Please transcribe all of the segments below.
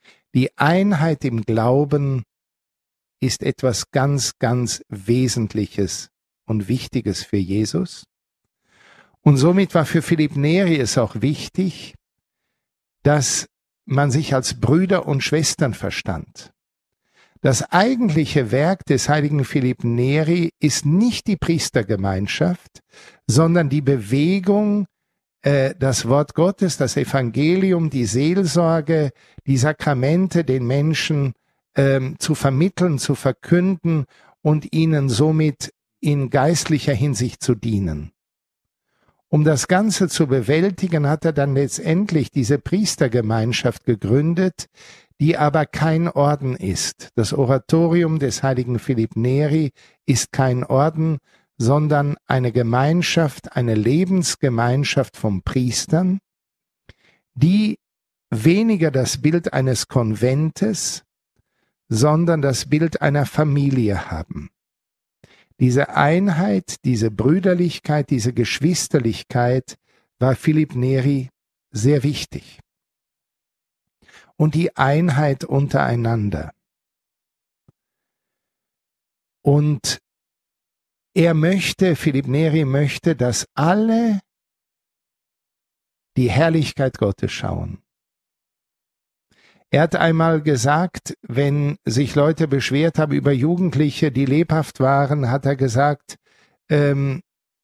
Die Einheit im Glauben ist etwas ganz, ganz Wesentliches und Wichtiges für Jesus. Und somit war für Philipp Neri es auch wichtig, dass man sich als Brüder und Schwestern verstand. Das eigentliche Werk des heiligen Philipp Neri ist nicht die Priestergemeinschaft, sondern die Bewegung, das Wort Gottes, das Evangelium, die Seelsorge, die Sakramente den Menschen zu vermitteln, zu verkünden und ihnen somit in geistlicher Hinsicht zu dienen. Um das Ganze zu bewältigen, hat er dann letztendlich diese Priestergemeinschaft gegründet, die aber kein Orden ist. Das Oratorium des heiligen Philipp Neri ist kein Orden, sondern eine Gemeinschaft, eine Lebensgemeinschaft von Priestern, die weniger das Bild eines Konventes, sondern das Bild einer Familie haben. Diese Einheit, diese Brüderlichkeit, diese Geschwisterlichkeit war Philipp Neri sehr wichtig. Und die Einheit untereinander. Und Philipp Neri möchte, dass alle die Herrlichkeit Gottes schauen. Er hat einmal gesagt, wenn sich Leute beschwert haben über Jugendliche, die lebhaft waren, hat er gesagt, es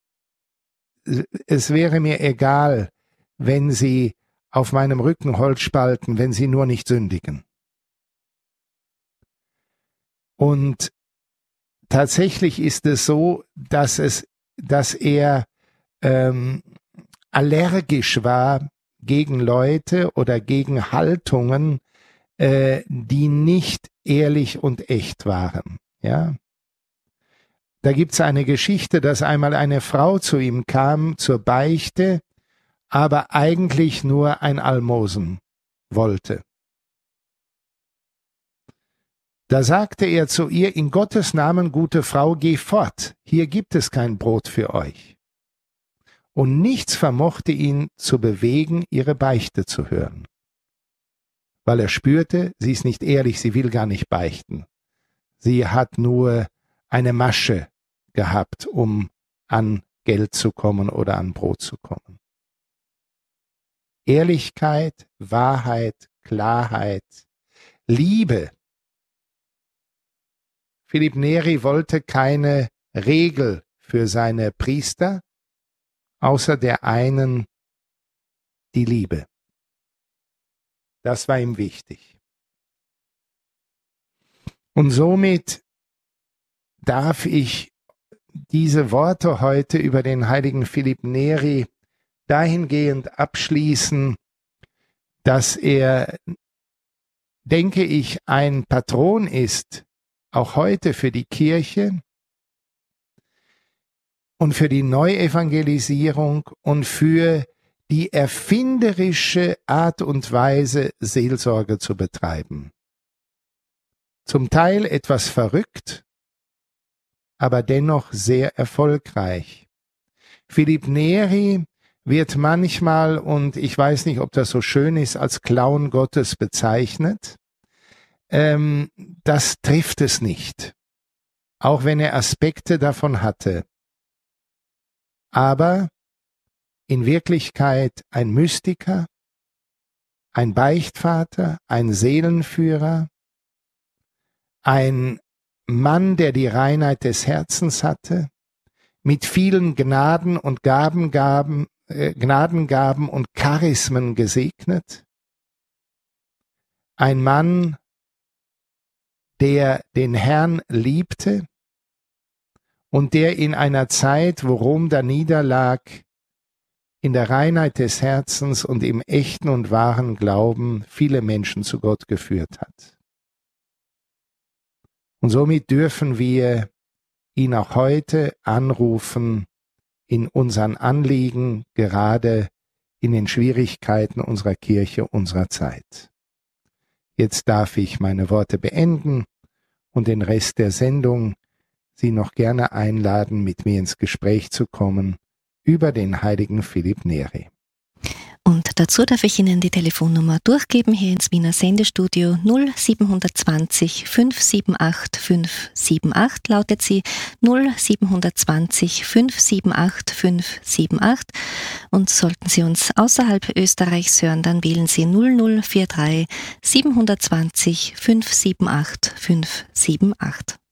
wäre mir egal, wenn sie auf meinem Rücken Holz spalten, wenn sie nur nicht sündigen. Und tatsächlich ist es so, dass er allergisch war gegen Leute oder gegen Haltungen, die nicht ehrlich und echt waren. Ja? Da gibt es eine Geschichte, dass einmal eine Frau zu ihm kam zur Beichte, aber eigentlich nur ein Almosen wollte. Da sagte er zu ihr, in Gottes Namen, gute Frau, geh fort, hier gibt es kein Brot für euch. Und nichts vermochte ihn zu bewegen, ihre Beichte zu hören. Weil er spürte, sie ist nicht ehrlich, sie will gar nicht beichten. Sie hat nur eine Masche gehabt, um an Geld zu kommen oder an Brot zu kommen. Ehrlichkeit, Wahrheit, Klarheit, Liebe. Philipp Neri wollte keine Regel für seine Priester, außer der einen, die Liebe. Das war ihm wichtig. Und somit darf ich diese Worte heute über den heiligen Philipp Neri dahingehend abschließen, dass er, denke ich, ein Patron ist, auch heute für die Kirche und für die Neuevangelisierung und für die erfinderische Art und Weise, Seelsorge zu betreiben. Zum Teil etwas verrückt, aber dennoch sehr erfolgreich. Philipp Neri wird manchmal, und ich weiß nicht, ob das so schön ist, als Clown Gottes bezeichnet. Das trifft es nicht, auch wenn er Aspekte davon hatte. Aber in Wirklichkeit ein Mystiker, ein Beichtvater, ein Seelenführer, ein Mann, der die Reinheit des Herzens hatte, mit vielen Gnaden und Gnadengaben und Charismen gesegnet, ein Mann, der den Herrn liebte und der in einer Zeit, wo Rom da niederlag, in der Reinheit des Herzens und im echten und wahren Glauben viele Menschen zu Gott geführt hat. Und somit dürfen wir ihn auch heute anrufen in unseren Anliegen, gerade in den Schwierigkeiten unserer Kirche, unserer Zeit. Jetzt darf ich meine Worte beenden und den Rest der Sendung Sie noch gerne einladen, mit mir ins Gespräch zu kommen über den heiligen Philipp Neri. Und dazu darf ich Ihnen die Telefonnummer durchgeben, hier ins Wiener Sendestudio 0720 578 578 lautet sie 0720 578 578 und sollten Sie uns außerhalb Österreichs hören, dann wählen Sie 0043 720 578 578.